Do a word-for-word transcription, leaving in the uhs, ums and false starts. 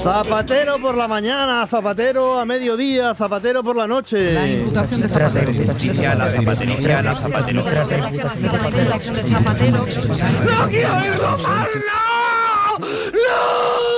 Zapatero por la mañana, Zapatero a mediodía, Zapatero por la noche. La imputación de Zapatero. Justicia, la zapatería, la Zapatero. ¡No quiero oírlo más! ¡No! ¡No!